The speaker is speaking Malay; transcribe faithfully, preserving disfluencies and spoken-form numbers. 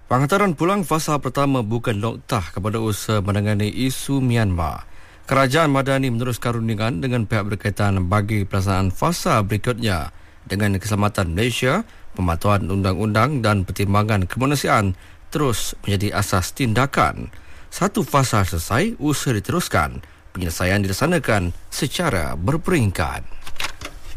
Penghantaran pulang fasa pertama bukan noktah kepada usaha menangani isu Myanmar. Kerajaan Madani meneruskan rundingan dengan pihak berkaitan bagi pelaksanaan fasa berikutnya dengan keselamatan Malaysia, pematuhan undang-undang dan pertimbangan kemanusiaan terus menjadi asas tindakan. Satu fasa selesai, usaha diteruskan. Penyelesaian dilaksanakan secara berperingkat.